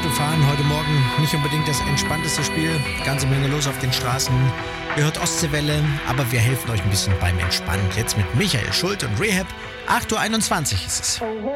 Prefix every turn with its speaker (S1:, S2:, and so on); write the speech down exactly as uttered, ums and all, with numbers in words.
S1: Autofahren. Heute Morgen nicht unbedingt das entspannteste Spiel. Ganze Menge los auf den Straßen. Ihr hört Ostseewelle, aber wir helfen euch ein bisschen beim Entspannen. Jetzt mit Michael Schulte und Rehab. acht Uhr einundzwanzig ist es.